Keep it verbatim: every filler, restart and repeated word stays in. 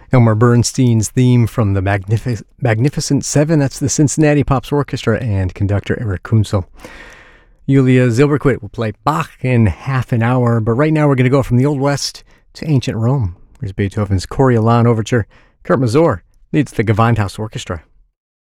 Elmer Bernstein's theme from the Magnific- Magnificent Seven. That's the Cincinnati Pops Orchestra and conductor Eric Kunzel. Julia Zilberquit will play Bach in half an hour, but right now we're going to go from the Old West to ancient Rome. Here's Beethoven's Coriolan Overture. Kurt Masur leads the Gewandhaus Orchestra.